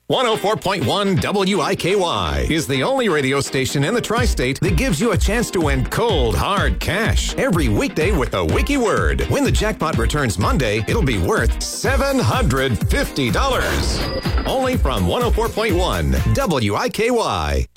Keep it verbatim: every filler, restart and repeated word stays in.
one oh four point one W I K Y is the only radio station in the tri-state that gives you a chance to win cold, hard cash every weekday with a wiki word. When the jackpot returns Monday, it'll be worth seven hundred fifty dollars. Only from one oh four point one W I K Y.